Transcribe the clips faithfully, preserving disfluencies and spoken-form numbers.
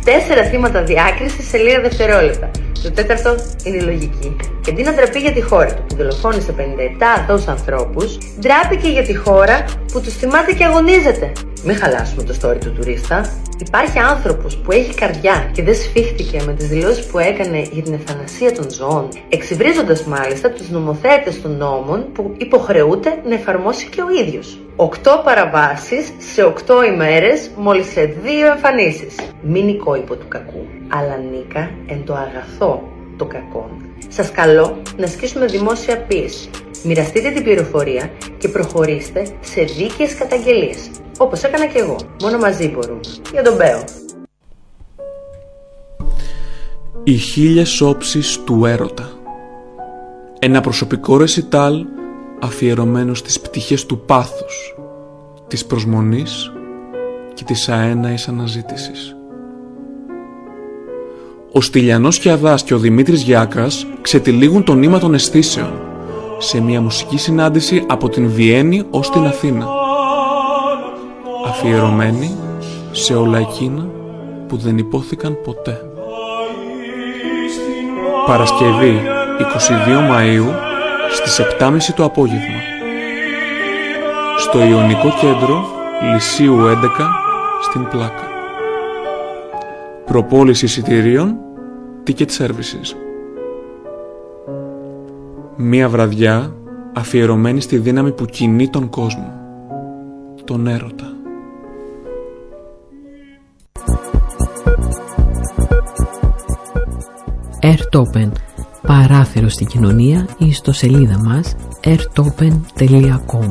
Τέσσερα θύματα διάκρισης σε λίγα δευτερόλεπτα. Το τέταρτο είναι η λογική. Και αντί να ντραπεί για τη χώρα του που δολοφόνησε πενήντα επτά αθώους ανθρώπους, ντράπηκε για τη χώρα που τους θυμάται και αγωνίζεται. Μην χαλάσουμε το story του τουρίστα. Υπάρχει άνθρωπος που έχει καρδιά και δεν σφίχτηκε με τις δηλώσεις που έκανε για την ευθανασία των ζώων, εξυβρίζοντας μάλιστα τους νομοθέτες των νόμων που υποχρεούται να εφαρμόσει και ο ίδιος. Οκτώ παραβάσεις σε οκτώ ημέρες, μόλις σε δύο εμφανίσεις. Μην οικόϊπο του κακού, αλλά νίκα εν το αγαθό το κακό. Σας καλώ να ασκήσουμε δημόσια πίεση. Μοιραστείτε την πληροφορία και προχωρήστε σε δίκαιες καταγγελίες. Όπως έκανα και εγώ. Μόνο μαζί μπορούμε. Για τον Μπέο. Οι χίλιες όψεις του έρωτα. Ένα προσωπικό ρεσιτάλ αφιερωμένο στις πτυχές του πάθους, της προσμονής και της αέναης αναζήτησης. Ο Στυλιανός Κιαδάς και ο Δημήτρης Γιάκας ξετυλίγουν το νήμα των αισθήσεων σε μια μουσική συνάντηση από την Βιέννη ως την Αθήνα, αφιερωμένη σε όλα εκείνα που δεν υπόθηκαν ποτέ. Παρασκευή εικοστή δεύτερη Μαΐου στις επτά και μισή το απόγευμα στο Ιωνικό Κέντρο Λυσίου έντεκα στην Πλάκα. Προπόληση εισιτηρίων Ticket Services. Μία βραδιά αφιερωμένη στη δύναμη που κινεί τον κόσμο, τον έρωτα. Airtopen, παράθυρο στην κοινωνία, ή στο σελίδα μας airtopen τελεία com.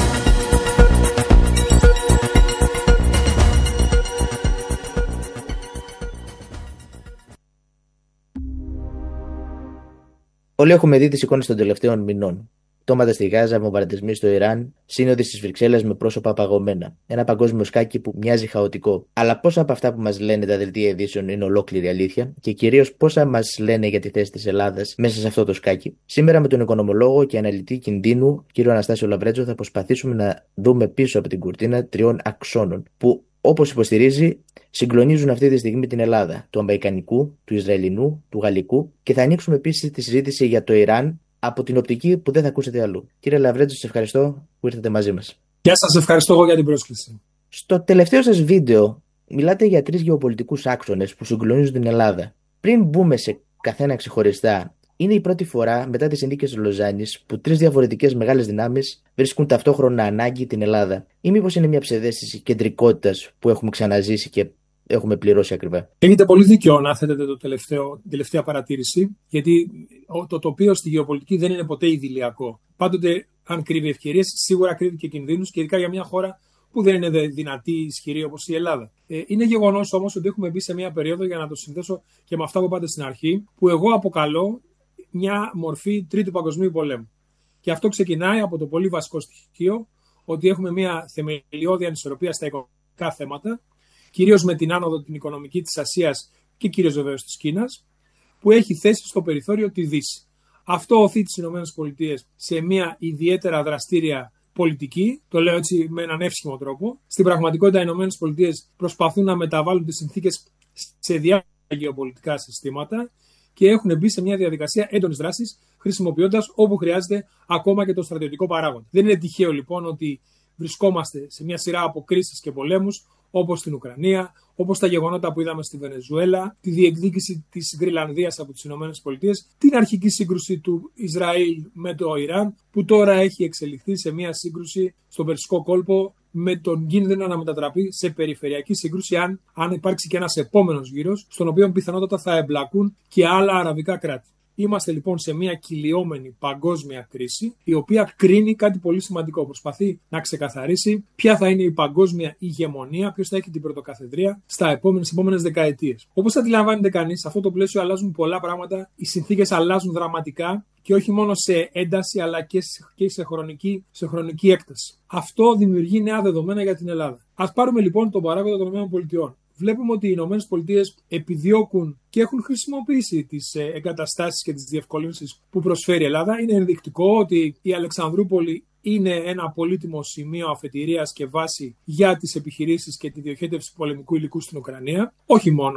Όλοι έχουμε δει τις εικόνες των τελευταίων μηνών. Πτώματα στη Γάζα, βομβαρδισμοί στο Ιράν, σύνοδοι στις Βρυξέλλες με πρόσωπα παγωμένα. Ένα παγκόσμιο σκάκι που μοιάζει χαοτικό. Αλλά πόσα από αυτά που μας λένε τα δελτία ειδήσεων είναι ολόκληρη αλήθεια και κυρίως πόσα μας λένε για τη θέση της Ελλάδας μέσα σε αυτό το σκάκι. Σήμερα με τον οικονομολόγο και αναλυτή κινδύνου, κύριο Αναστάσιο Λαβρέτζο, θα προσπαθήσουμε να δούμε πίσω από την κουρτίνα τριών αξώνων που, όπως υποστηρίζει, συγκλονίζουν αυτή τη στιγμή την Ελλάδα, του αμερικανικού, του Ισραηλινού, του γαλλικού, και θα ανοίξουμε επίσης τη συζήτηση για το Ιράν από την οπτική που δεν θα ακούσετε αλλού. Κύριε Λαβρέτζο, σας ευχαριστώ που ήρθατε μαζί μας. Γεια σας, ευχαριστώ εγώ για την πρόσκληση. Στο τελευταίο σας βίντεο μιλάτε για τρεις γεωπολιτικούς άξονες που συγκλονίζουν την Ελλάδα. Πριν μπούμε σε καθένα ξεχωριστά, είναι η πρώτη φορά μετά τις συνθήκες της Λοζάνης που τρεις διαφορετικές μεγάλες δυνάμεις βρίσκουν ταυτόχρονα ανάγκη την Ελλάδα. Ή μήπως είναι μια ψευδαίσθηση κεντρικότητας που έχουμε ξαναζήσει και έχουμε πληρώσει ακριβά? Έχετε πολύ δίκιο να θέτετε το τελευταίο, την τελευταία παρατήρηση, γιατί το τοπίο στη γεωπολιτική δεν είναι ποτέ ιδηλιακό. Πάντοτε, αν κρύβει ευκαιρίες, σίγουρα κρύβει και κινδύνους, και ειδικά για μια χώρα που δεν είναι δυνατή, ισχυρή όπως η Ελλάδα. Ε, είναι γεγονός όμως ότι έχουμε μπει σε μια περίοδο, για να το συνδέσω και με αυτά που είπατε στην αρχή, που εγώ αποκαλώ μια μορφή Τρίτου Παγκοσμίου Πολέμου. Και αυτό ξεκινάει από το πολύ βασικό στοιχείο ότι έχουμε μια θεμελιώδη ανισορροπία στα οικονομικά θέματα, κυρίως με την άνοδο την οικονομική της Ασίας και κυρίως βεβαίως της Κίνας, που έχει θέσει στο περιθώριο τη Δύση. Αυτό οθεί τις ΗΠΑ σε μια ιδιαίτερα δραστήρια πολιτική, το λέω έτσι με έναν εύσχυμο τρόπο. Στην πραγματικότητα οι ΗΠΑ προσπαθούν να μεταβάλουν τις συνθήκες σε διάφορα γεωπολιτικά συστήματα και έχουν μπει σε μια διαδικασία έντονης δράσης, χρησιμοποιώντας όπου χρειάζεται ακόμα και το στρατιωτικό παράγοντα. Δεν είναι τυχαίο λοιπόν ότι βρισκόμαστε σε μια σειρά από κρίσεις και πολέμους, όπως στην Ουκρανία, όπως τα γεγονότα που είδαμε στη Βενεζουέλα, τη διεκδίκηση της Γρυλανδίας από τις ΗΠΑ, την αρχική σύγκρουση του Ισραήλ με το Ιράν, που τώρα έχει εξελιχθεί σε μια σύγκρουση στον Περσικό κόλπο, με τον κίνδυνο να μετατραπεί σε περιφερειακή σύγκρουση, αν, αν υπάρξει και ένας επόμενος γύρος, στον οποίο πιθανότατα θα εμπλακούν και άλλα αραβικά κράτη. Είμαστε λοιπόν σε μια κυλιόμενη παγκόσμια κρίση, η οποία κρίνει κάτι πολύ σημαντικό. Προσπαθεί να ξεκαθαρίσει ποια θα είναι η παγκόσμια ηγεμονία, ποιος θα έχει την πρωτοκαθεδρία στα επόμενες, επόμενες δεκαετίες. Όπως αντιλαμβάνεται κανείς, σε αυτό το πλαίσιο αλλάζουν πολλά πράγματα, οι συνθήκες αλλάζουν δραματικά και όχι μόνο σε ένταση, αλλά και σε χρονική, σε χρονική έκταση. Αυτό δημιουργεί νέα δεδομένα για την Ελλάδα. Ας πάρουμε λοιπόν τον παράγοντα των ΗΠΑ. Βλέπουμε ότι οι ΗΠΑ επιδιώκουν και έχουν χρησιμοποιήσει τις εγκαταστάσεις και τις διευκολύνσεις που προσφέρει η Ελλάδα. Είναι ενδεικτικό ότι η Αλεξανδρούπολη είναι ένα πολύτιμο σημείο αφετηρίας και βάση για τις επιχειρήσεις και τη διοχέτευση πολεμικού υλικού στην Ουκρανία. Όχι μόνο